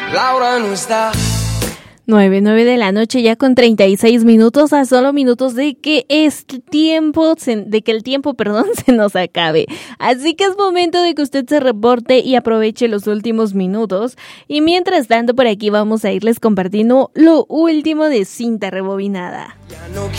Laura no está. 9 de la noche ya con 36 minutos, a solo minutos de que el tiempo se nos acabe. Así que es momento de que usted se reporte y aproveche los últimos minutos. Y mientras tanto, por aquí vamos a irles compartiendo lo último de Cinta Rebobinada.